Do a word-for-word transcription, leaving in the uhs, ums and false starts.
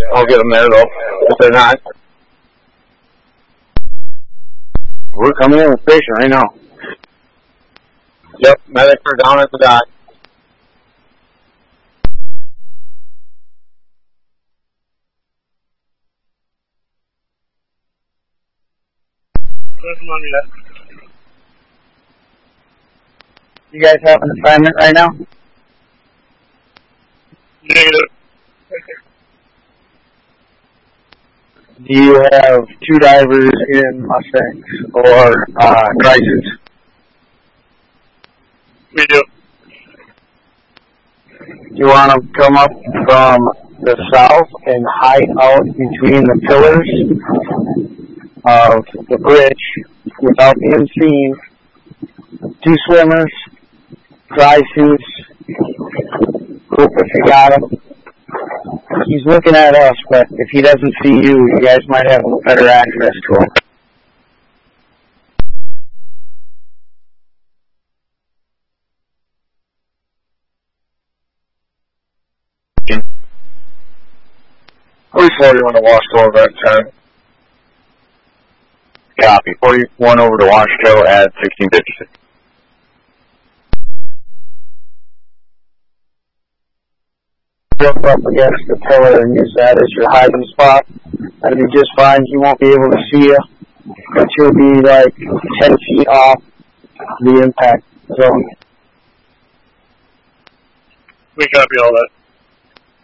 I'll get them there, though, if they're not. We're coming in with station right now. Yep, medics are down at the dock. You guys have an assignment right now? Negative. Do you have two divers in Mustangs or uh, crisis? We do. You want to come up from the south and hide out between the pillars of the bridge without being seen. Two swimmers, dry suits, group if you got him. He's looking at us, but if he doesn't see you, you guys might have better access to him. How far do you want to Washco over at ten? Copy. forty-one over to Washco at sixteen fifty-six. Up against the pillar and use that as your hiding spot. That'll be just fine. He won't be able to see you, but you'll be like ten feet off the impact zone. We copy all that.